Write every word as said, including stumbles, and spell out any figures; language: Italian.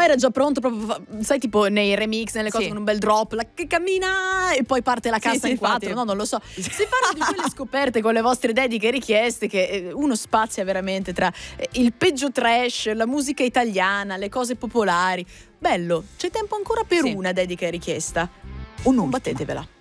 qua era già pronto, proprio, sai, tipo nei remix, nelle cose Sì. con un bel drop, la che cammina e poi parte la cassa Sì, sì, in quattro, infatti. no, non lo so. Si parla di quelle scoperte con le vostre dediche e richieste che eh, uno spazia veramente tra eh, il peggio trash, la musica italiana, le cose popolari. Bello, c'è tempo ancora per Sì. una dedica e richiesta. Un'ultima. Non battetevela.